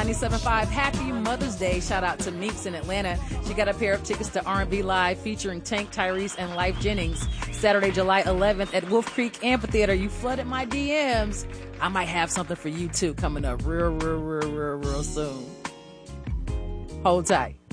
97.5. Happy Mother's Day. Shout out to Meeks in Atlanta. She got a pair of tickets to R&B Live featuring Tank, Tyrese, and Life Jennings. Saturday, July 11th at Wolf Creek Amphitheater. You flooded my DMs. I might have something for you too coming up real soon. Hold tight.